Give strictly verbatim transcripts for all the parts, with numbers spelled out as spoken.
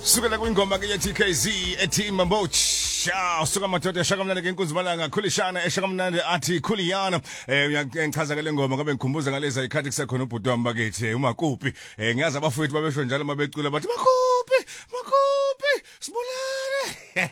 Sukela kwingoma ke T K Z ethi Mamboch. Suka madoda eshakamnandi ngenkunzimalanga khulishana eshakamnandi athi khuliyana. Eh uyangichaza ke lengoma ngoba ngikhumbuza ngaleza ikhathi kusekhona ubhuti wami bakithi uMakupi. Eh ngiyazi abafowethu babesho njalo mabecula bathi Makupi, Makupi, sibulale.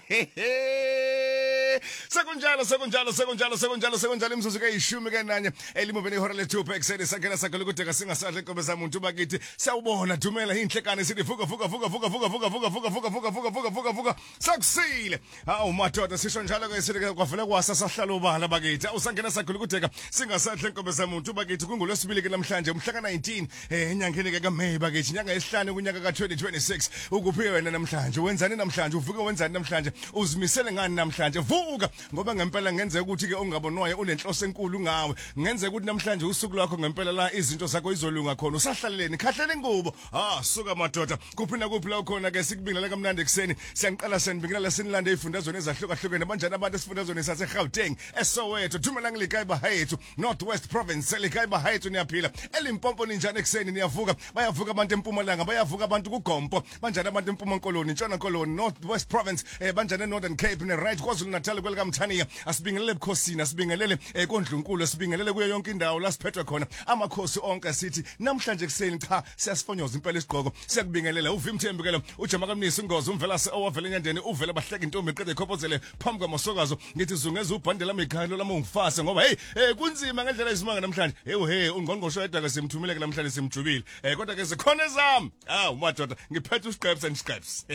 Sekunjalo sekunjalo sekunjalo sekunjalo sekunjalo imzuzu ke ishumi ke nanye elimobeni ihora le two pack sele sakela sakela ukudeka singasadle inkobe zamuntu bakithi siyawubona dumela inhlekane sithi vuka vuka vuka vuka vuka vuka vuka vuka vuka vuka vuka vuka vuka vuka sakusile hawu madoda sisho njalo ke sithi kwavela kwasa sahlala ubala bakithi usangena sakela ukudeka singasadle inkobe zamuntu bakithi kungolwesibili ke namhlanje umhla ka nineteen eh enyangeni ke kaMay bakithi inyanga yesihlanu kunyaka ka twenty twenty-six ukuphi wena namhlanje wenzani namhlanje uvuke wenzani namhlanje uzimisele ngani namhlanje vuka ngoba ngempela ngenzeka ukuthi ke ongabonwayo unenhloso enkulu ngawe ngenzeka ukuthi namhlanje usuku lwakho ngempela la izinto zakho izolunga khona usahlaleleni khahlele ingubo ah suka madoda kuphina kuphi la ukhona ke sikubingelela kamnandi ekseni siyanqala senibingelela sinilande ifundazweni ezahlukahlukene banjani abantu esifundazweni sase Gauteng eSoweto thumela ngilikai bahethu Northwest Province likai bahethu niyaphila eLimpopo ninjani ekseni niyavuka bayavuka abantu eMpumalanga bayavuka abantu kuGompo banjani abantu eMpuma Koloni Ntshona Koloni Northwest Province eh banjani Northern Cape ne right KwaZulu Natal kwelika Mthaniya asibingelele ebukhosini asibingelele enkondlunkulu asibingelele kuyo yonke indawo la siphethwe khona amakhosi onke sithi namhlanje kuseni cha siyasifonyoza impela isigqoko siyakubingelela uvimthembekelo ujama kamnisi ingozi umvela owavela enyandeni uvela bahleka intombi iqede ikhopozele phambi kwamasokazo ngithi zungeza ubhandela mekhalo lama ungifase ngoba hey eh kunzima ngendlela izimanga namhlanje hey hey ungqongqosho yedwa ke simthumile ke namhlanje simjubile eh kodwa ke zikhona ezami ah umadoda ngiphethe uScribes and Scribes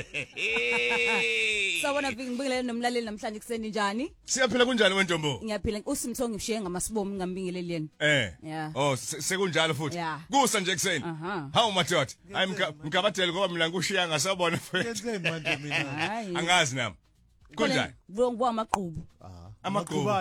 Sawona ngibingelele nomlaleli namhlanje kuseni njani Siyaphila kunjani wentombo Ngiyaphila uSimthongo ngishiye ngamasibomu ngambingeleleni Eh yeah oh sekunjalo futhi Yeah. kusa nje kuseni Aha. hawu madoda hayi mkabadele ngoba mina ngikushiya ngasabona futhi Yenze manje mina. hayi angazi nami kunjani ngibonga amaqhubu amaqhubu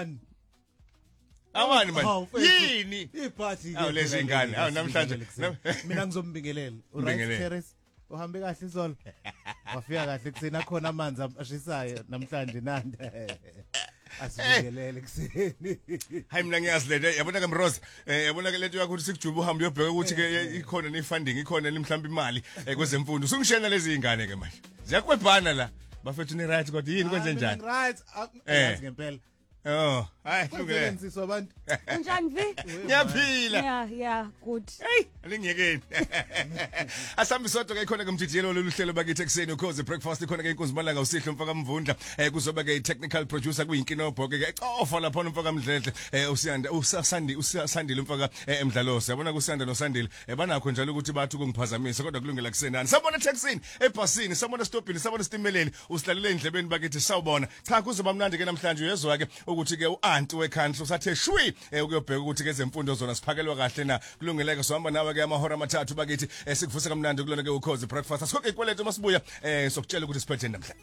awani manje yini Iphathi awu lezi ingane awu namhlanje mina ngizombingelela Mbingelele. uright terrace uhambe kahle izolo wafika kahle kuseni akhona amanzi ashisayo namhlanje nandi asibingelele kuseni hayi mina ngiyazilele yabona ke Mrose eh yabona ke lento yakho ukuthi sikujuba uhambe uyobheka ukuthi ke ikhona ne funding ikhona mhlawumbe imali kwezemfundo usungishena lezi ingane ke manje ziyakwebhana la bafethu ni right kodwa yini kwenze njani right Eh. ngempela oh hayi hlukile nsizwa abantu Njani vi ngiyaphila Yeah yeah good hey alingiyekeni asambi sodwa ke ikhona ke umjijelo lolu hlelo bakithi ekseni ukhoze breakfast ikhona ke inkunzimalanga usihle mfaka mvundla eh kuzoba ke technical producer kuyinkinobo ke ofa lapha mfaka mdledle eh usiyanda usasandi usasandile mfaka emdlalosi yabona kusanda nosandile eh banakho njalo ukuthi bathi kungiphazamisa kodwa kulungela kusenani sabona taxini ebhasini sabona stopini sabona stimeleni usilalele endlebeni bakithi sawubona cha kuzoba mnandi ke namhlanje uyezwa ke ukuthi ke uanti wekhantlo sathe shwi ukuyobheka ukuthi ke ezemfundo zona siphakelwa kahle na kulungeleke sohamba nawe ke amahora amathathu bakithi sikuvusa kamnandi kulona ke ukhozi breakfast asikho ikweletu masibuya eh sokutshela ukuthi siphethe namhlanje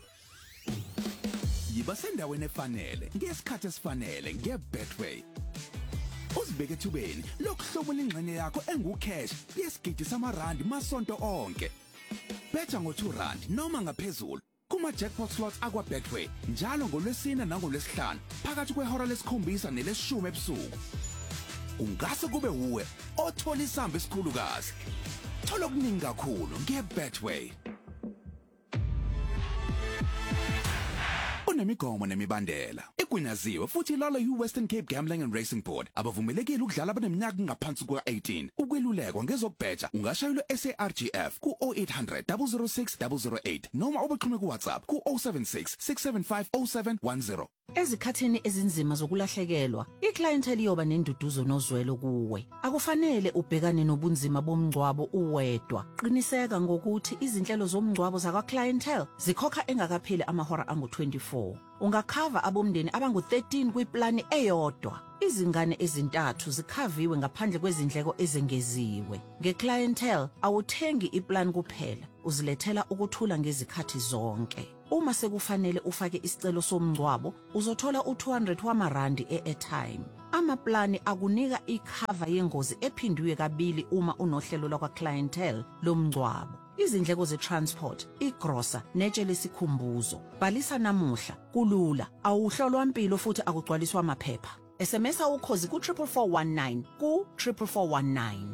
yiba sendaweni efanele ngesikhathi esifanele ngeBetway uzibeke ethubeni lokuhlobula ingxenye yakho engucash yesigidi samarandi masonto onke betha ngo two rand noma ngaphezulu kuma jackpot slots akwa Betway njalo ngolwesine nangolwesihlanu phakathi kwehora lesikhombisa neleshumi ebusuku ungase kube uwe othola isamba esikhulukazi thola okuningi kakhulu ngeBetway unemigomo nemibandela igunyaziwe futhi lalo yiWestern Cape Gambling and Racing Board abavumelekile ukudlala abaneminyaka ngaphansi kuka eighteen ukwelulekwa ngezokubheja ungashayelwa S A R G F ku oh eight hundred, zero zero six, zero zero eight noma ubaxhume ku WhatsApp ku oh seven six, six seven five, oh seven one zero. Ezikhathini ezinzima zokulahlekelwa, iclientele iyoba nenduduzo nozwelo kuwe. Akufanele ubhekane nobunzima bomngcwabo uwedwa. Qiniseka ngokuthi izinhlelo zomngcwabo zakwa clientele zikhokha engakapheli amahora angu twenty-four. Ungakhava abomndeni abangu thirteen kwiplani eyodwa. Izingane ezintathu zikhaviwe ngaphandle kwezindleko ezengeziwe. Ngeclientele awuthengi iplan kuphela, uzilethela ukuthula ngezikhathi zonke. Uma sekufanele ufake isicelo somngcwabo, uzothola u two hundred wamarandi e-airtime. Amaplani akunika ikhava yengozi ephindwe kabili uma unohlelo lwakwa clientele lomngcwabo. Izindleko ze-transport, igrosa, netshe lesikhumbuzo. Bhalisa namuhla, kulula, awuhlolwa impilo futhi akugcwaliswa amaphepha. S M S ukhozi ku four four one nine ku four four one nine.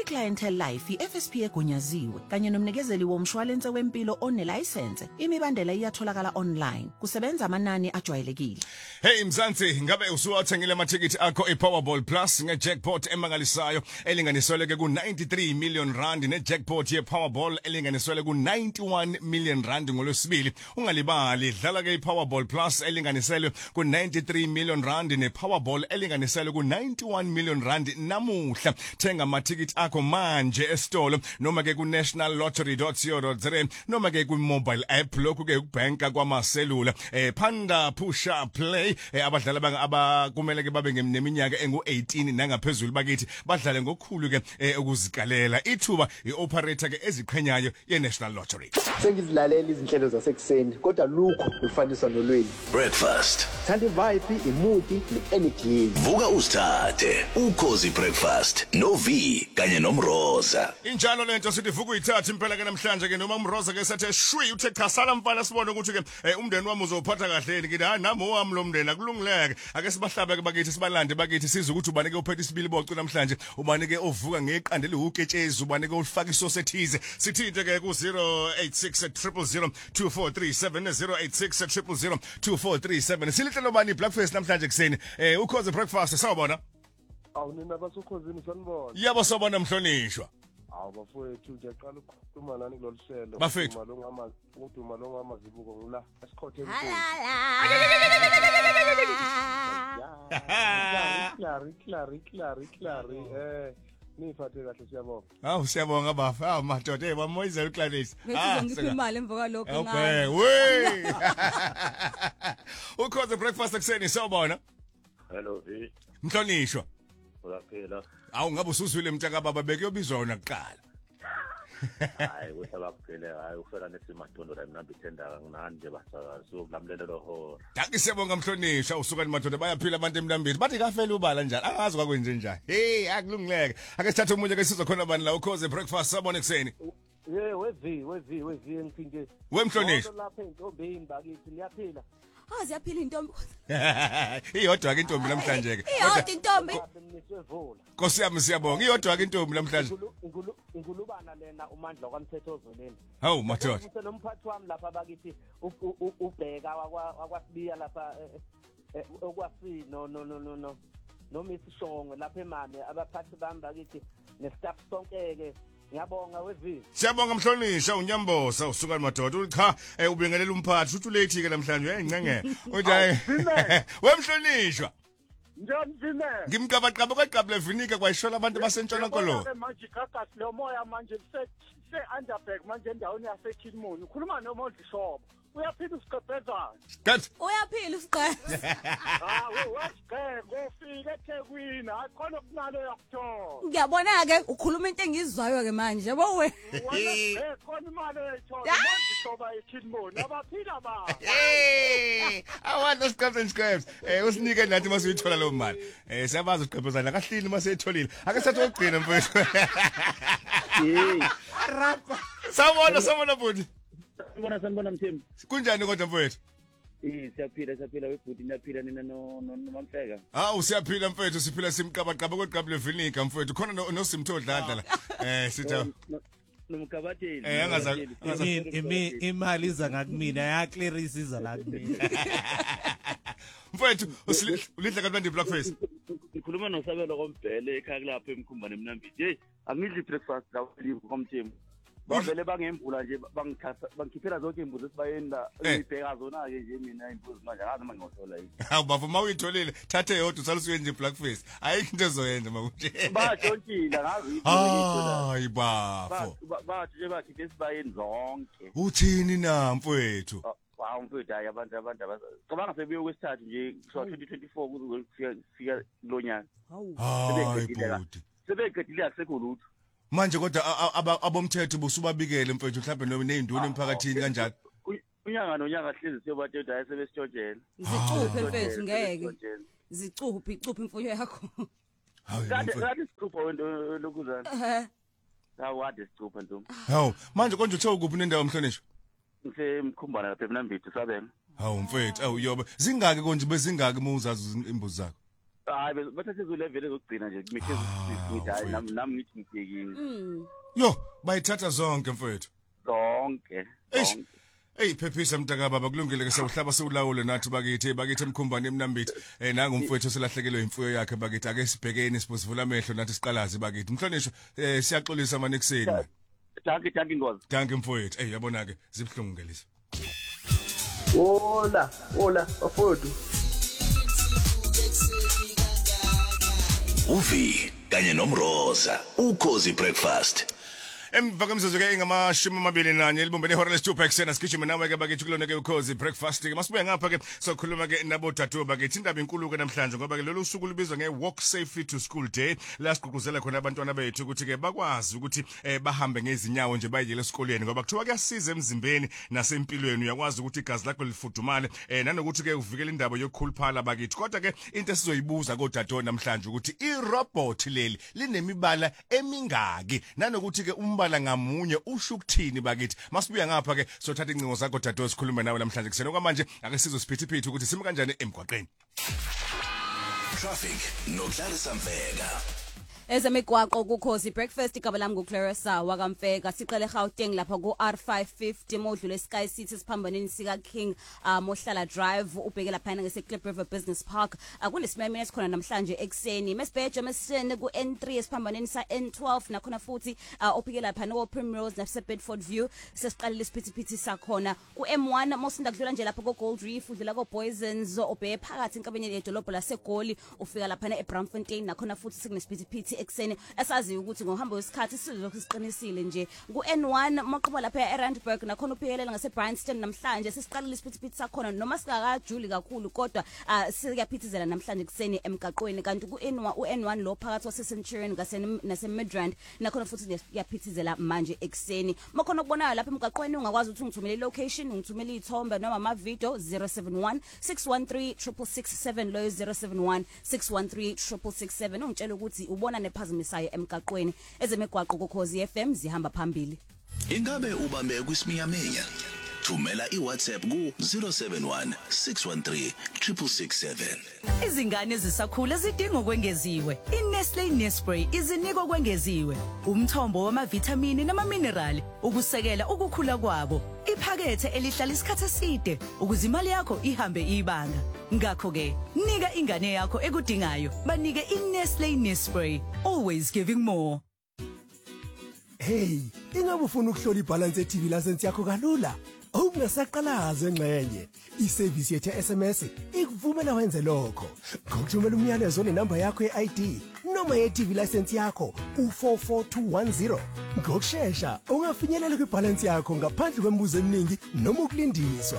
iClientele Life i-F S P egunyaziwe kanye nomnikezeli womshwalense wempilo onelicense. Imibandela iyatholakala online. Kusebenza amanani ajwayelekile. Hey Mzansi, ngabe usuwathengile amathikithi akho ePowerball Plus ngejackpot emangalisayo elinganiselwe ke ku ninety-three million rand nejackpot yePowerball elinganiselwe ku ninety-one million rand ngolwesibili. Ungalibali dlala ke iPowerball Plus elinganiselwe ku ninety-three million rand nePowerball elinganiselwe ku ninety-one million rand namuhla. Thenga amathikithi akho manje esitolo noma ke ku national lottery dot co dot za noma ke ku mobile app lokhu ke ukubanka kwamaselula. Eh Panda Pusha Play eh, abadlala banga abakumele ke babe neminyaka engu eighteen nangaphezulu bakithi badlale ngokukhulu ke eh, ukuzikalela. Ithuba ioperator ke eziqhenyayo yeNational Lottery. Sengizilalela izinhlelo zasekuseni kodwa lukho lufaniswa nolweni. Breakfast. Thanda vibe, imudi ne-energy. Vuka usithathe ukhozi breakfast no V kanye nomroza. Injalo lento sithi vuka uyithatha impela ke namhlanje ke noma umroza ke sathe shwi uthe khasala mfana sibone ukuthi ke eh, umndeni wami uzophatha kahle ngithi ha nami owami lo mndeni akulungileke ake sibahlabe ke bakithi sibalande bakithi siza ukuthi ubane ke uphethe isibili bocu namhlanje ubane ke ovuka ngeqande liwuketshezi ubane ke ulifaka isosi ethize sithinte ke ku zero eight six zero zero two four three seven zero eight six zero zero two four three seven silihlelo bani breakfast namhlanje kuseni eh ukhoze breakfast sawubona awunina basukhozini sanibona yabo sawubona mhlonishwa awu bafowethu ngiyaqala ukukhuluma nani kulolu hlelo Bafethu. malongama uduma longamazibuko ngula esikhothe Clary Clary Clary Clary eh niphathe kahle siyabonga Hawu siyabonga bafa hawu madoda hey bamoyizela uClarisse Ngizongipha imali emva kwalokho Okay, we. Ukhoze breakfast kuseni sawubona. hello V Mhlonishwa. uyaphila Awu ngabe usuzwile mtaka baba bekuyobizwa wona kuqala. hayi usabaphile hayi ufela nesimadondo la mina ngithenda nginani nje basakazi ulamlelelo ho Danke siyabonga mhlonishwa usuka nimadoda bayaphila abantu emlambeni. Bathi kafela ubala njalo. Angazi kwakwenze njani. Hey akulungileke. Ake sithathe umunye ke sizwa khona bani la ukhoze breakfast sabona kuseni. ye wezi wezi wezi ngiphinde Wemhlonishwa. lapha entombeni bakithi niyaphila Ah ziyaphila intombi. Iyodwa ke intombi namhlanje ke. Iyodwa intombi. nisevula Nkosi yami siyabonga. Iyodwa ke intombi namhlanje. ingulubana lena umandla kwamthethozoleni Hawu madoda. Use nomphathi wami lapha bakithi ubheka wakwasibiya lapha okwasi no no no no no nomisishongwe lapha emane abaphathi bami bakithi nestaff sonke ke ngiyabonga wezi Siyabonga mhlonishwa unyambosa usuka madoda uthi cha eh ubingelela umphathi uthi late ke namhlanje hey ngcenge uthi hayi wemhlonishwa njani vime ngimqabaqaba kwaqabule vinika kwayishola abantu basentshona kololo manje gagas lo moya manje se se underbag manje endaweni yaseKidmoni ukhuluma nomondli shobo uyaphila usiqebhezana Kat Uyaphila usiqeza. ah wesibheko ufike eThekwini akhona okunalo yakuthola Ngiyabona ke ukhuluma into engizwayo ke manje yabo we. wena khona imali ethola manje shoba eKidmoni abaphila ba hey I want those scraps and scraps eh usinike nathi masuyithola lo mali eh siyabaza uqephezana kahlini maseyitholile ake sathu ugcina mfowethu hey sawona sawona budi Sanibona sanibona Mthembu. kunjani kodwa mfowethu Eh siyaphila siyaphila webhuti niyaphila nina no nomamhleka. Ah usiyaphila mfowethu siphila simqabaqaba kweqabule vinika mfowethu khona nosimthodladla la eh sitha Nomkabatheli. eh angaza Imi imali iza ngakumina yaclearisa iza la kumina. mfowethu ulidla kanti blackface Ngikhuluma noSabelo koMbhele ekhaya lapha emkhumbane emnambithi. Hey angidli breakfast la ulivu komthembu. Bavele bangemvula nje bangithatha bangikhiphela zonke imbuzi esibayeni la ngibheka zona ke nje mina imbuzi manje ngazi manje ngothola yini hawu bavuma uyitholile thathe yodwa usalusuke nje blackface ayikho into ezoyenza makuthi bajontshila ngazi hayi bafo bathi nje bathi esibayeni zonke uthini na mfowethu Wow mfowethu hayi abantu abantu cabanga sebuye kwesithathu nje so twenty twenty-four kuzofika fika lo nyaka hayi budi sebeqedile akusekho lutho manje kodwa abomthetho busubabikele mfowethu mhlawumbe noma nezinduna emphakathini kanjalo unyanga nonyanga hlezi siyobathetha hayi sebesitshotshela Zicuphe mfethu ngeke zicuphe icuphe imfuyo yakho hayi kade kade sicupha wento lokuzana eh hawu kade sicupha ntombi hawu manje konje uthe ukuphi nendawo mhlonishwa ngisemkhumbana lapha emnambithi sabena hawu mfethu awu yoba zingaki konje bezingaki uma uzazi imbuzi zakho hayi bathathe level ezokugcina nje kumike ngithi hayi nami nami ngithi ngibhekile yo bayithatha zonke mfowethu zonke zonke Hey phephisa mntaka baba kulungile ke sewuhlaba sewulawule nathi bakithi bakithi emkhumbane emnambiti eh nanga umfowethu selahlekelwe imfuyo yakhe bakithi ake sibhekeni sibusivula amehlo nathi siqalazi bakithi mhlonishwa eh siyaxolisa manje kuseni Danke danke Ngozi Danke mfowethu eh yabona ke zibhlungu ngelisa Hola hola afowethu Uvi kanye nomroza ukhozi breakfast Emva kwemzuzu ke ngamashumi amabili nanye libumbene ihora lesithupha eksena sigijima nawe ke bakithi kulona ke ukhozi breakfast ke masibuye ngapha ke sokhuluma ke nabo tatu bakithi indaba inkulu ke namhlanje ngoba ke lolu suku libizwa nge walk safely to school day la sigqugquzela khona abantwana bethu ukuthi ke bakwazi ukuthi eh, bahambe ngezinyawo nje bayile esikoleni ngoba kuthiwa kuyasiza emzimbeni nasempilweni uyakwazi ukuthi igazi lakho lifudumale eh, nanokuthi ke uvikele indaba yokukhuluphala bakithi kodwa ke into esizoyibuza kodadewethu namhlanje ukuthi irobot leli linemibala emingaki nanokuthi ke umbala ngamunye usho ukuthini bakithi masibuya ngapha ke sothatha incingo zakho dadewethu sikhulume nawe namhlanje kusena kwamanje ake sizosiphithiphithi ukuthi sime kanjani emgwaqeni Traffic nokuhlalisa mfeka Ezemigwaqo kukhozi breakfast igaba lami nguClarissa wakamfeka siqele Gauteng lapha ku R five fifty modlule Sky City siphambaneni sika King uh, Mohlala Drive ubheke lapha ngese Clip River Business Park akunesimeme esikhona namhlanje ekseni mesibhe Jameson ku N three esiphambaneni sa N twelve nakhona futhi uh, ubheke lapha no Primrose nase Bedford View sesiqalile isiphithiphithi sakhona ku M one mosinda kudlula nje lapha ku Gold Reef udlula ko Poisons ubheke phakathi inkabeni yedolobho laseGoli ufika lapha eBramfontein nakhona futhi sekunesiphithi ekseni esazi ukuthi ngohamba wesikhathi sizokho siqinisile nje ku N one maqhuba lapha eRandburg nakhona uphekelela ngase Bryanston namhlanje sesiqalile isiphithiphithi sakhona noma sikakajuli kakhulu kodwa uh, siyaphithizela namhlanje kuseni emgaqweni kanti ku N one u N one lo phakathi wase Centurion ngase nase Midrand nakhona futhi siyaphithizela manje ekseni makhona ukubonayo lapha emgaqweni ungakwazi ukuthi ungithumele location ungithumele ithombe noma ama video zero seven one six one three six six six seven lo zero seven one six one three six six six seven ungitshela ukuthi ubona nephazimisayo emgaqweni ezemigwaqo kokhozi F M zihamba phambili Ingabe ubambe kwisiminyaminya thumela iWhatsApp ku zero seven one six one three six six six seven Izingane ezisakhula zidinga ukwengeziwe iNestle Nespray izinika okwengeziwe umthombo wamavitamini namaminerali ukusekela ukukhula kwabo iphakethe elihlala isikhathi eside ukuze imali yakho ihambe ibanga ngakho ke nika ingane yakho ekudingayo banike iNestle Nespray always giving more Hey ingabe ufuna ukuhlola ibalance ye-T V license yakho kalula Ungasaqalaza engxenye iservice yethu S M S ikuvumela wenze lokho ngokuthumela umyalezo nenamba yakho ye-I D noma ye-T V license yakho u four four two one zero ngokusheshsha ungafinyelela kwibalance yakho ngaphandle kwemibuzo eminingi noma ukulindiswa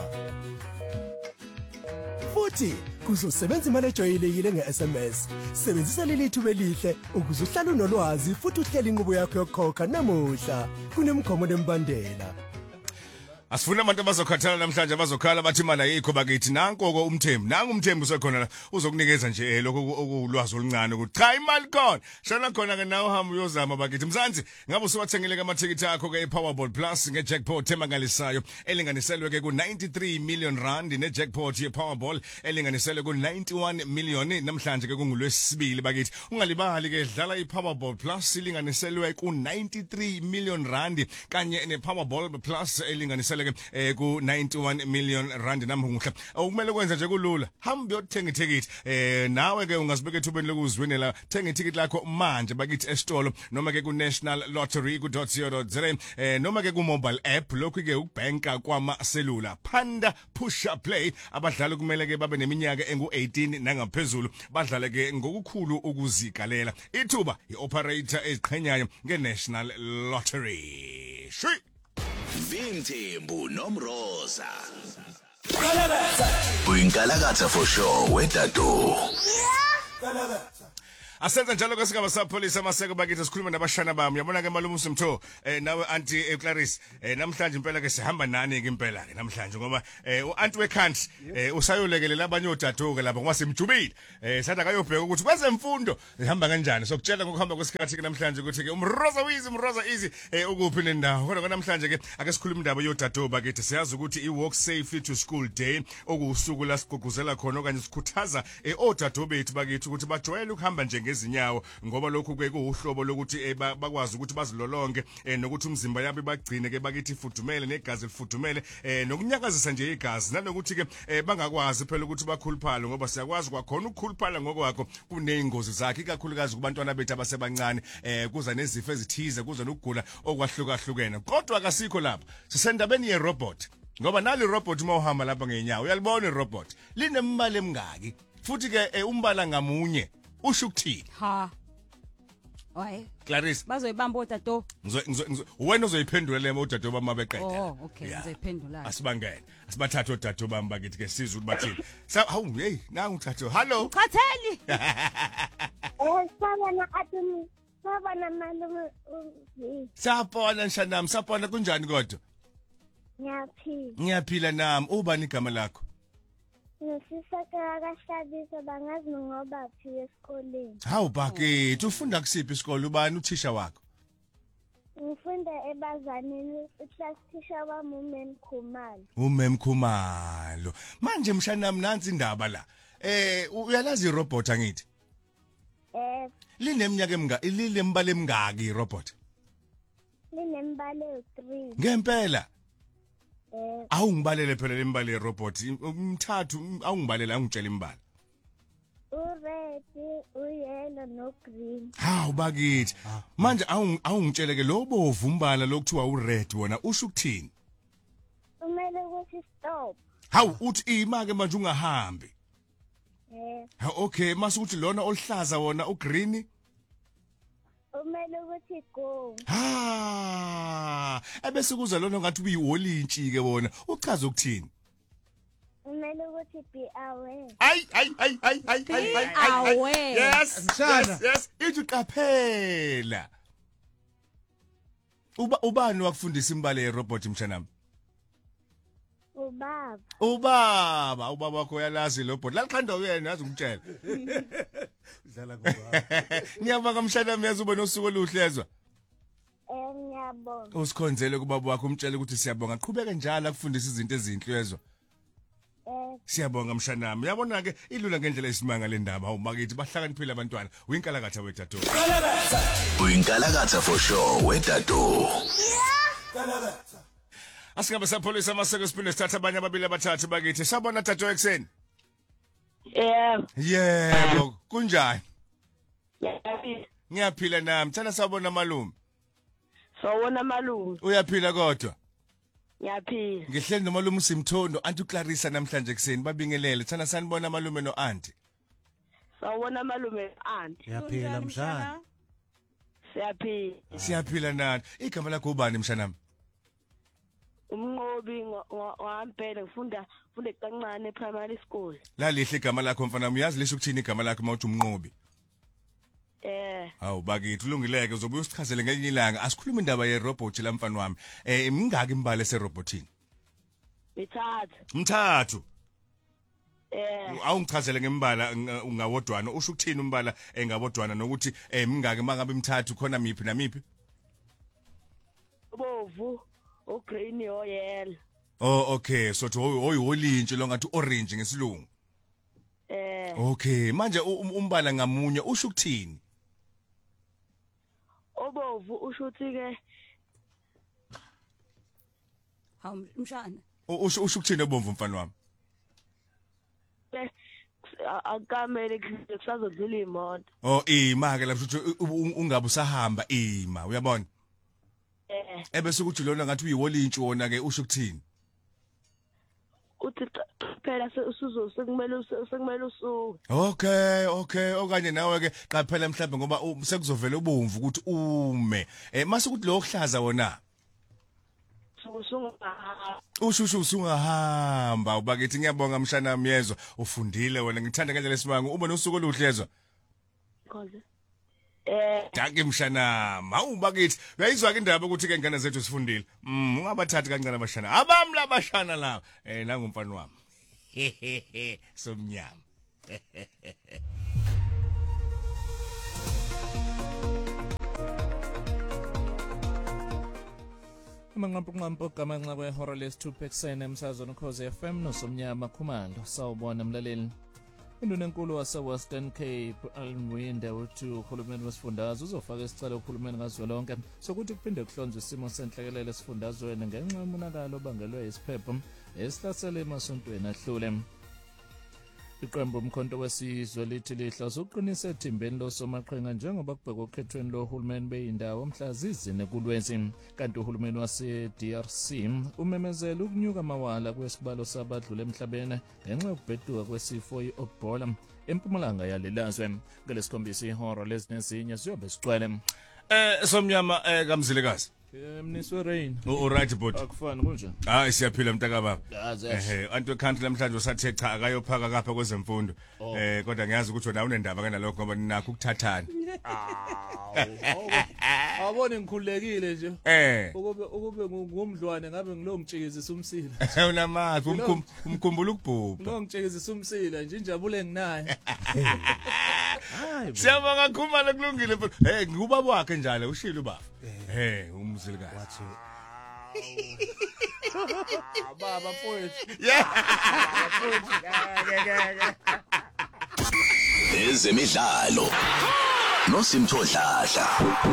futhi kuzosebenza imali ejwayelekile nge-S M S sebenzisa leli thuba elihle ukuze uhlale unolwazi futhi uhlele inqubo yakho yokukhokha namuhla kunemkhomo nembandela Asifuna abantu abazokhathala namhlanje abazokhala bathi imali ayikho bakithi nanko ko umthembu nangu umthembu usekhona la uzokunikeza nje lokho okulwazi oluncane ukuthi cha imali khona shana khona ke nawe uhamba uyozama bakithi Mzansi ngabe usuwathengele ke amathikiti akho ke ePowerball Plus ngejackpot emangalisayo elinganiselwe ke ku ninety-three million rand nejackpot yePowerball elinganiselwe ku ninety-one million namhlanje ke kungulwesibili bakithi ungalibali ke dlala iPowerball Plus ilinganiselwe ku ninety-three million rand kanye nePowerball Plus elinganiselwe eh ku ninety-one million rand namuhla ukumele kwenza nje kulula hamba uyothenga itikiti eh nawe ke ungazibeka ethubeni lokuzwinela thenga itikiti lakho manje bakithi esitolo noma ke ku national lottery ku dot co dot za eh noma ke ku mobile app lokhu ke ukubanka kwama cellular Panda Push Up Play abadlali kumele ke babe neminyaka engu eighteen nangaphezulu badlale ke ngokukhulu ukuzikalela ithuba ioperator eziqhenyayo ngeNational Lottery shi Vintembu nomroza Uyinkalakatha for sure wedado Asenza njalo ke sigaba sapholisa maseko bakithi sikhuluma nabashana bami. Yabona ke malume uSimtho eh nawe auntie eh, Clarice eh namhlanje impela ke sihamba nani ke impela ke namhlanje ngoba eh uauntie weCountry eh usayolekelela abanye odadoke lapha ngoba simjubile. Eh sathi akayobheka ukuthi kwezemfundo ihamba kanjani. Sokutshela ngokuhamba kwesikhathi ke namhlanje ukuthi ke umroza wizi umroza easy eh ukuphi nendawo. Kodwa namhlanje ke ake sikhuluma indaba yodadoke bakithi. Siyazi ukuthi i walk safely to school day okusuku la siguguzela khona okanye sikhuthaza eh odadoke bethu bakithi ukuthi bajwayele ukuhamba nje ngezinyawo ngoba lokhu ke kuuhlobo lokuthi eh, bakwazi ukuthi bazilolonge eh, nokuthi umzimba yabo bagcine ke bakithi ifudumele negazi lifudumele eh, nokunyakazisa nje igazi nanokuthi ke eh, bangakwazi phela ukuthi bakhuluphale ngoba siyakwazi kwakhona ukukhuluphala ngokwakho kuneyingozi zakhe ikakhulukazi kubantwana bethu abasebancane eh, kuza nezifo ezithize kuza nokugula okwahlukahlukene kodwa akasikho lapha sisendabeni ye robot ngoba nali robot uma uhamba lapha ngenyawo uyalibona irobot linemali emingaki futhi ke eh, umbala ngamunye usho ukuthini ha Oy Clarice bazoyibamba odato wena uzoyiphendula le odato bama beqeda Oh okay ngizoyiphendula asibangene asibathathe odato bami bakithi ke sizwe ukuthi bathini sa hawu hey nangu uthatho hello Chatheli Eh sabona atumi sabona malume sapona nshanami sapona kunjani kodwa Ngiyaphila Ngiyaphila nami ubani igama lakho Ngisisaka kaShabisa bangazi ngoba phi esikoleni Hawu bakithi ufunda kusiphi isikole ubani uthisha wakho Ngifunda ebazaneni class teacher wami uMem Khumalo uMem Khumalo manje mshanami nansi indaba la eh uyalazi irobot angithi Eh lineminyaka emingaka ililembala emingaki irobot linembala three ngempela Eh awungibalele phela lembala yerobot umthathu awungibalela angitshela imbala ured uyellow no green Hawu bakithi manje awungitshele ke lo bovu umbala lokuthiwa ured wona usho ukuthini Kumele ukuthi stop Hawu uthi imake manje ungahambi Eh Ha okay mase ukuthi lona olihlaza wona ugreen Kumele ukuthi go Ha ebese kuza lona ngathi uyiholintshi ke wona uchaza ukuthini Kumele ukuthi be aware Ay ay ay ay ay ay ay aware. Yes Mshana. yes yes ithi qaphela Uba ubani wakufundisa imbali yerobot mshanami ubaba Ubaba ubaba wakho uyalazi lo bot laqhanda uyena yazi umtshela Udlala ngoba. Ngiyabonga mshanami yazi ube nosuku oluhlezwa Eh ngiyabonga Usikhonzele kubaba wakho umtshele ukuthi siyabonga qhubeka njalo akufundisa izinto ezinhle yezwa Eh Siyabonga mshanami yabona ke ilula ngendlela esimanga le ndaba awumakithi bahlakaniphile abantwana uyinkalakatha wetatu Uyinkalakatha for sure wetatu Asingabe sapholisa amaseko siphinde sithatha abanye ababili abathathu bakithi sabona tatu ekseni Yebo. Yebo kunjani Ngiyaphila. Ngiyaphila nami thana sabona malume Sawona malume. Uyaphila kodwa Ngiyaphila. Ngihleli nomalume uSimthondo anti uClarissa namhlanje ekseni babingelele thana sanibona malume no auntie Sawona malume auntie. Uyaphila mshana. Siyaphila. Siyaphila nani igama lakho ubani mshanami Umnqobi ngampela ngifunda ngifunda kancane primary school. Lalihle igama lakho mfana uyazi lisho ukuthini igama lakho mawuthi umnqobi Eh. Hawu bakithi ulungileke uzobuya usichazele ngelinye ilanga asikhuluma indaba ye robot la mfana wami eh imingaki imbali ese robotini Mithathu. Mthathu Eh. awungichazele ngembala ungawodwana usho ukuthini umbala engawodwana nokuthi eh mingaki mangabe imithathu khona miphi namiphi Bovu, o green o yellow. Oh okay so to hoyolintshi lo ngathi orange ngesilungu Eh. Okay manje umbala ngamunye usho ukuthini Obovu usho ukuthi ke hawu mshana usho usho ukuthini ebomvu mfana wami akamele kusazodlula imoto. Oh ima ke lapho uthi ungabe usahamba ima uyabona Eh. Ebese ukuthi lona ngathi uyiholintshi wona ke usho ukuthini Uthi phela usuzo sekumele sekumele usuke. Okay okay okanye nawe ke qaphela mhlawumbe ngoba sekuzovela ubomvu ukuthi ume eh mase ukuthi lo hlaza wona Usunga ushushu usungahamba ubakithi ngiyabonga mshana myezwa ufundile wena ngithanda ngendlela esimanga ube nosuku oluhlezwa Khoze. Eh Danke mshana. Mawuba kithi. Uyayizwa ke indaba ukuthi ke ngane zethu sifundile. Mm ungabathathi kancane abashana. Abamla abashana lawo. Eh nangumfana wami. Hehehe somnyama. Manqampo nqampo gamanxa kwehora lesithupha ekuseni emsazweni Ukhozi F M nosomnyama Khumalo sawubona mlaleli. Induna enkulu wase-Western Cape Almwinde uthi uhulumeni wesifundazwe uzofaka isicelo kuhulumeni kazwelonke sokuthi kuphinde kuhlonzwe isimo senhlekelele esifundazweni ngenxa yomonakalo obangelwe isiphepho esihlasele emasontweni ahlule. Iqembu umkhonto wesizwe lithi lihlazo uqinise ethimbeni losomaqhinga njengoba kubhekwa okhethweni lohulumeni beyindawo mhla zizine kuLwezi kanti uhulumeni wase-D R C umemezela ukunyuka amawala kwesibalo sabadlule emhlabeni ngenxa yokubheduka kwesifo i-Ebola empumalanga yalelazwe. Ngalesikhombisa ihora lezinezinye siyobe sigcwele. Eh somnyama eh kamzilekazi. Mniswe Rain. O right bot. Akufani kunje. Hayi siyaphila mntaka baba. Eh antu ekhantri namhlanje usathe cha akayophaka kapha kwezemfundo. Eh kodwa ngiyazi ukuthi wena unendaba kana lokho ngoba ninakho ukuthathana. Awubone ngikhulekile nje. Eh. Ukube ukube ngumdlwane ngabe ngilomtshikizisa umsila. Unamazi umkhumbula ukubhubha. Ngilomtshikizisa umsila nje injabulo enginayo. Hayi. Siyabonga Khumalo kulungile mfana. Eh ngubaba wakhe njalo ushilo baba. Eh umzilikazi. Wathi baba mfowethu. Yeah. Ezemidlalo. Nosimtho Dladla.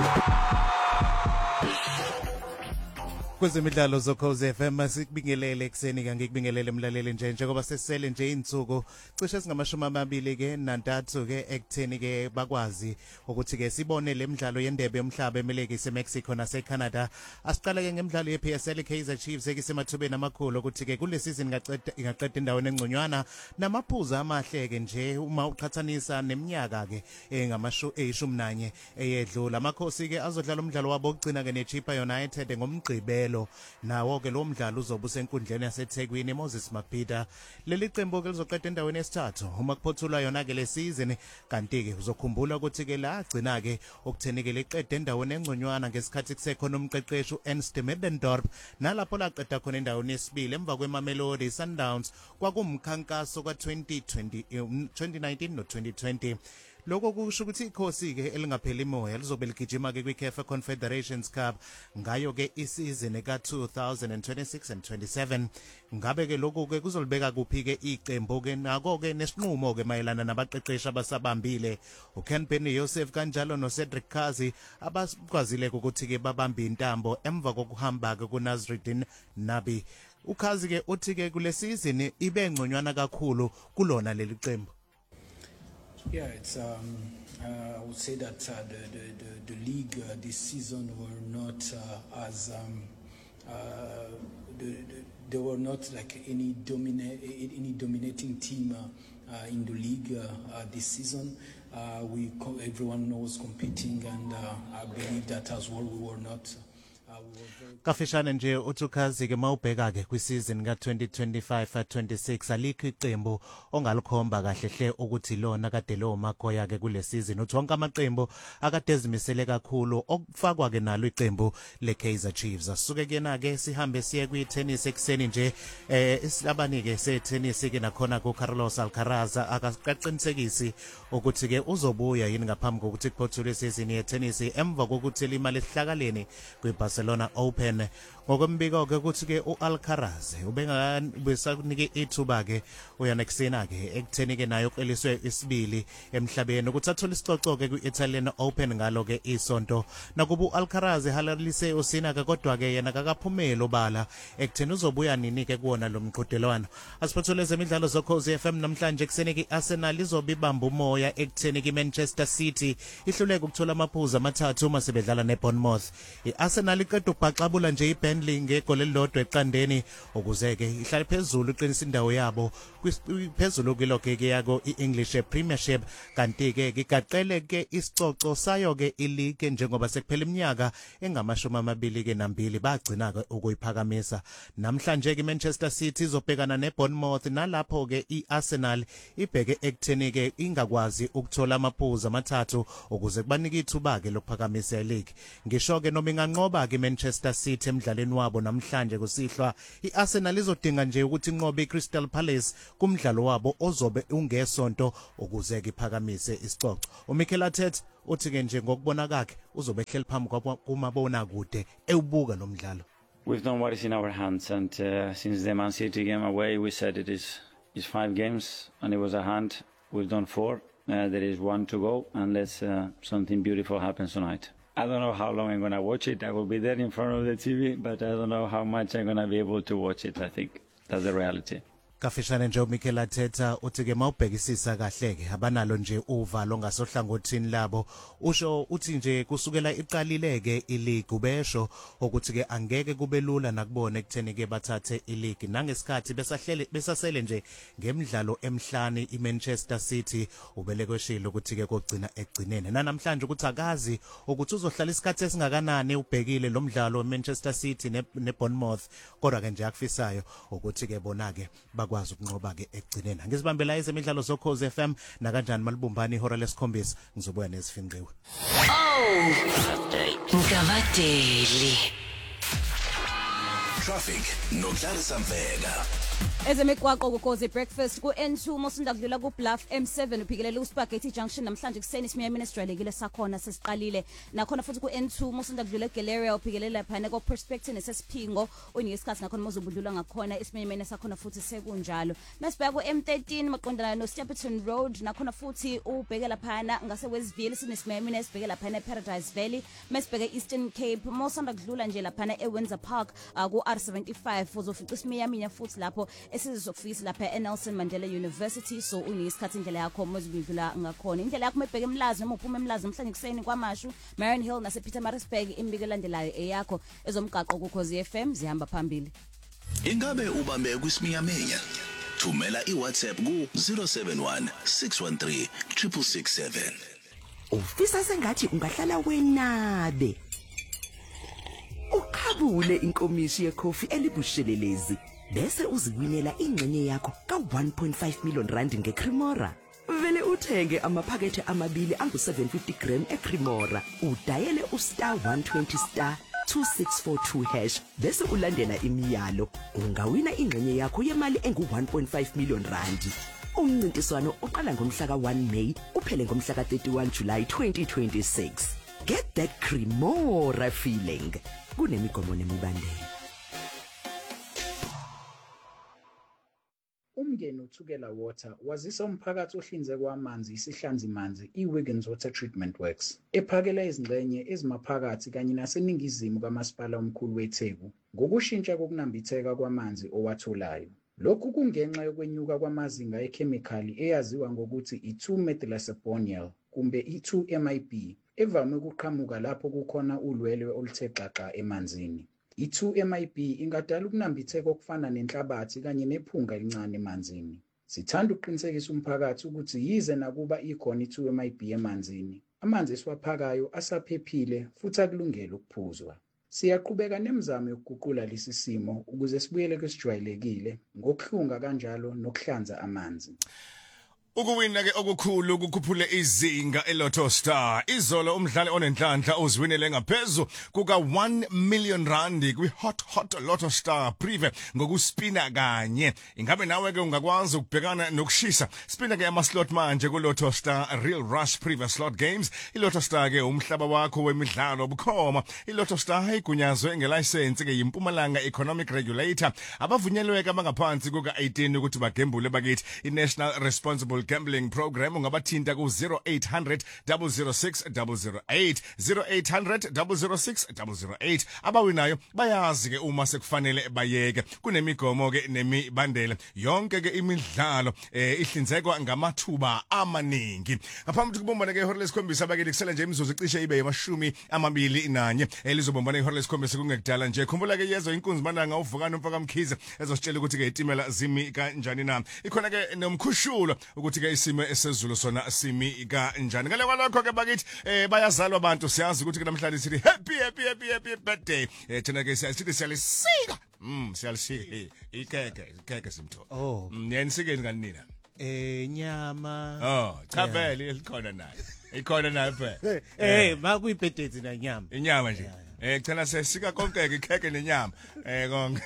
kwezemidlalo zokhozi F M sikubingelele ekseni ke ngikubingelele emlaleli nje njengoba sesele nje insuku cishe singamashumi amabili ke nantathu ke ekutheni ke bakwazi ukuthi ke sibone lemidlalo yendebe yomhlaba emeleke seMexico naseCanada. Asiqala ke ngemidlalo yeP S L Kaizer Chiefs ekisemathubeni amakhulu ukuthi ke kule season ingaqeda ingaqeda endaweni engconywana namaphuzu amahle ke nje uma uqhathanisa neminyaka ke engamashu eyishumi nanye eyedlula. Amakhosi ke azodlala umdlalo wabo ogcina ke neChippa United ngomgqibelo nawo ke lo mdlalo uzobe usenkundleni yaseThekwini Moses Mabhida. Leli qembu ke lizoqeda endaweni yesithathu uma kuphothulwa yona ke le season kanti ke uzokhumbula ukuthi ke la agcina ke okutheni ke liqeda endaweni engconywana ngesikhathi kusekhona umqeqeshi uErnst Middendorp nalapho laqeda khona endaweni yesibili emva kweMamelodi Sundowns kwakumkhankaso ka twenty twenty twenty nineteen no twenty twenty. Lokho kusho ukuthi ikhosi ke elingapheli imoya lizobe ligijima ke kwiCAF Confederations Cup ngayo ke isizini ka two thousand twenty-six and twenty-seven. Ngabe ke lokho ke kuzolibeka kuphi ke iqembu ke nako ke nesinqumo ke mayelana nabaqeqeshi abasabambile uKen Benny Joseph kanjalo noCedric Kazi abakwazile ukuthi ke babambe intambo emva kokuhamba ke kuNazruddin Nabi. Ukazi ke uthi ke kule season ibe ngconywana kakhulu kulona leli qembu. Yeah, it's. Um, uh, I would say that uh, the, the the the league uh, this season were not uh, as um, uh, the, the, there were not like any dominate any dominating team uh, uh, in the league uh, uh, this season. Uh, we co- everyone was competing, and uh, I believe that as well we were not. Uh, we were very Kafishane nje uthukazi ke mawubheka ke kwisizini ka twenty twenty-five twenty-six alikho iqembu ongalikhomba kahle hle ukuthi lona kade lo magoya ke kule season uthi wonke amaqembu akade ezimisele kakhulu okufakwa ke nalo iqembu leKaizer Chiefs. Asuke kena ke sihambe siye kwi-tennis ekseni nje eh isilabani ke se-tennis ke nakhona ku Carlos Alcaraz akaqinisekisi ukuthi ke uzobuya yini ngaphambi kokuthi kuphothulwe isizini ye-tennis emva kokuthi limali esihlakaleni kwiBarcelona Open. Ngokwembiko ke ukuthi ke uAlcaraz ubengabesakunike ithuba ke uyaneksena ke ekutheni ke nayo qeliswe isibili emhlabeni ukuthi athola isicoco ke kwi-Italian Open ngalo ke isonto. Nakuba uAlcaraz halalise usina ke kodwa ke yena akakaphumeli obala ekutheni uzobuya nini ke kuona lo mqhudelwano. Asiphothule ezemidlalo zokhozi F M namhlanje kuseni ke Arsenal izobibamba umoya ekutheni ke Manchester City ihluleke ukuthola amaphuzu amathathu uma sebedlala neBournemouth. iArsenal iqeda ukubhaxabula nje iBench Burnley ngegoli elilodwa eqandeni ukuze ke ihlale phezulu iqinisa indawo yabo phezulu kwilogge ke yako iEnglish Premiership kanti ke igaqele ke isicoco sayo ke ileague njengoba sekuphela iminyaka engamashumi amabili ke nambili bagcina ke ukuyiphakamisa. Namhlanje ke Manchester City izobhekana neBournemouth nalapho ke iArsenal ibheke ekutheni ke ingakwazi ukuthola amaphuzu amathathu ukuze kubanike ithuba ke lokuphakamisa ileague. Ngisho ke noma inganqoba ke Manchester City emidlalweni wabo namhlanje kusihlwa iArsenal izodinga nje ukuthi inqobe iCrystal Palace kumdlalo wabo ozobe ungesonto ukuze ke iphakamise isicoco. uMikel Arteta uthi ke nje ngokubona kwakhe uzobe ehleli phambi kumabona kude ewubuka lo mdlalo. We've done what is in our hands, and uh, since the Man City game away, we said it is is five games, and it was a hand. We've done four. Uh, there is one to go, unless uh, something beautiful happens tonight. I don't know how long I'm going to watch it. I will be there in front of the T V, but I don't know how much I'm going to be able to watch it. I think that's the reality. Kafishane nje uMikel Arteta uthi ke mawubhekisisa kahle ke abanalo nje uvalo ngasohlangothini labo usho uthi nje kusukela iqalile ke ileague ubesho ukuthi ke angeke kube lula nakubone ekutheni ke bathathe ileague nangesikhathi besahlele besasele nje ngemidlalo emhlani iManchester City ubelekweshilo ukuthi ke kugcina egcinene namhlanje ukuthi akazi ukuthi uzohlala isikhathi esingakanani ubhekile lo mdlalo weManchester City neBournemouth kodwa ke nje akufisayo ukuthi ke bona ke bakwazi ukunqoba ke egcinene. Ngizibambela ezemidlalo zoKhozi F M na kanjani malibumbani ihora lesikhombisa ngizobuya nezifinqiwe. Oh, Mkabadeli. Traffic no Clarissa Mvega. Ezemigwaqo kuKhozi breakfast ku N two mosunda kudlula ku Bluff M seven uphikelela uSpaghetti Junction namhlanje kuseni simiya ministrelekile sakhona sesiqalile nakhona futhi ku N two mosunda kudlula Galleria uphikelela phana ko Perspective nesesiphingo unike isikhathi nakhona mozobudlula ngakhona isimemene sakhona futhi sekunjalo. Masibheka ku M thirteen maqondana no Stapleton Road nakhona futhi ubhekela phana ngase Westville sinesimemene sibhekela phana eParadise Valley masibheke Eastern Cape mosanda kudlula nje laphana eWindsor Park ku R seventy-five uzofica isimiya minya futhi lapho esizofisa lapha eNelson Mandela University so uyisikhathi indlela yakho mozibidlula ngakhona indlela yakho mebheke emlazi noma uphuma emlazi mhlanje kuseni kwamashu Marion Hill nase Pietermaritzburg imbiko landelayo eyakho ezomgaqo kuKhozi F M zihamba phambili. Ingabe ubambe kwisiminyaminya thumela iWhatsApp ku zero seven one six one three six six seven. Ufisa sengathi ungahlala wenabe ukhabule inkomishi yecoffee elibushelelezi bese uziwinela ingxenye yakho ka one point five million rand ngeCremora. Vele uthenge amaphakethe amabili angu seven fifty gram eCremora udayele ustar one twenty star two six four two hash bese ulandela imiyalo ungawina ingxenye yakho yemali engu one point five million rand. Umncintiswano uqala ngomhla ka one May uphele ngomhla ka thirty-one July twenty twenty-six. Get that Cremora feeling. Kunemigomo nemibandela. Umngeni uthukela water wazisa umphakathi ohlinzeka kwamanzi isihlanzi manzi iWiggins Water Treatment Works ephakela izingxenye ezimaphakathi kanye naseningizimu kamasipala omkhulu weTheku ngokushintsha kokunambitheka kwamanzi owatholayo. Lokhu kungenxa yokwenyuka kwamazinga ekhemikhali eyaziwa ngokuthi i-two methylacephonol kumbe i-two M I B evame ukuqhamuka lapho kukhona ulwelwe oluthe xaxa emanzini. I-two M I B ingadala ukunambitheka okufana nenhlabathi kanye nephunga elincane emanzini. Sithanda ukuqinisekisa umphakathi ukuthi yize nakuba ikhona i-two M I B emanzini, amanzi esiwaphakayo asaphephile futhi akulungele ukuphuzwa. Siyaqhubeka nemizamo yokuguqula lesi simo ukuze sibuyele kwesijwayelekile ngokuhlunga kanjalo nokuhlanza amanzi. Ukuwina ke okukhulu ukukhuphule izinga eLotto Star. Izolo umdlali onenhlanhla uziwinele ngaphezulu kuka one million rand kwi Hot Hot Lotto Star Prive ngokuspina kanye. Ingabe nawe ke ungakwazi ukubhekana nokushisa? Spina ke ama slot manje ku Lotto Star Real Rush Prive Slot Games. iLotto Star ke umhlaba wakho wemidlalo bukhoma. iLotto Star igunyazwe ngelicense ke yiMpumalanga Economic Regulator. Abavunyelwe ke abangaphansi kuka eighteen ukuthi bagembule bakithi iNational Responsible Gambling Program ungabathinta ku zero eight hundred zero zero six zero zero eight zero eight hundred zero zero six zero zero eight. Abawinayo bayazi ke uma sekufanele bayeke kunemigomo ke nemibandela yonke ke imidlalo eh ihlinzekwa ngamathuba amaningi. Ngaphambi kokubombana ke ihora lesikhombisa abakeli kusele nje imizuzu icishe ibe yamashumi amabili nanye elizobombana ihora lesikhombisa kungekudala nje. Khumbula ke yezo inkunzi mananga uvukana umfaka Mkhize ezositshela ukuthi ke itimela zimi kanjani na. Ikhona ke nomkhushulo ukuthi ke isimo esezulu sona simi kanjani. Ngale kwalokho ke bakithi eh bayazalwa abantu siyazi ukuthi ke namhlanje sithi happy happy happy happy birthday. Eh thina ke siyathi siyalisika. Mm siyalisika. Ikeke ikeke simtho. Oh. Niyanisike ngani nina? Eh nyama. Oh, cha vele likhona naye. Ikhona naye phela. Eh makuyibirthday na nyama. Inyama nje. Eh kuthana sesika konke ke ikheke nenyama. Eh konke.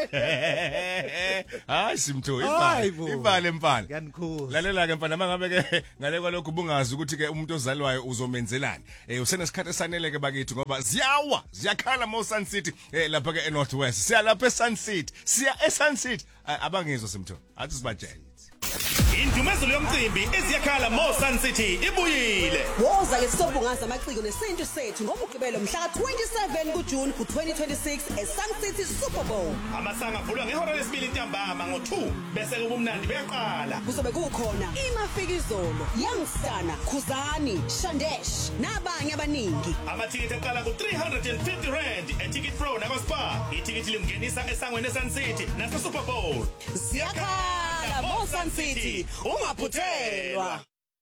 Hayi simtho ibhale. Ibhale mfana. Yanikhulu. Lalela ke mfana mangabe ke ngale kwalokho ubungazi ukuthi ke umuntu ozalwayo uzomenzelani. Eh usenesikhathi esanele ke bakithi ngoba ziyawa, ziyakhala mo Sun City eh lapha ke eNorth West. Siya lapha eSun City. Siya eSun City. Abangizwe simtho. Athi sibatshele. Indumezelo yomcimbi eziyakhala Mo Sun City ibuyile. Woza ke sobungaza amaciko nesintu sethu ngomgqibelo mhla twenty-seven kuJune ku twenty twenty-six eSun City Super Bowl. Amasanga avulwa ngehora lesibili ntambama ngo two bese kube umnandi beqala. Kuzobe kukhona imafikizolo, Youngsana, Khuzani, Shandesh nabanye abaningi. Amathikithi aqala ku three hundred fifty rand eTicket Pro na Spa. Ithikithi limngenisa esangweni eSun City nase Super Bowl. Siyakhala Mo Sun City. Ungaphuthelwa.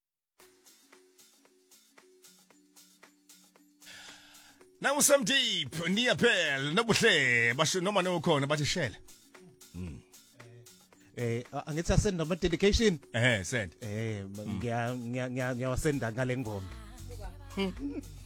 Now some deep niyapel nobuhle basho noma nokhona bathi shela. Mm. Eh angithi asend noma dedication? Eh send. Eh ngiya ngiya ngiyawasenda ngale ngoma.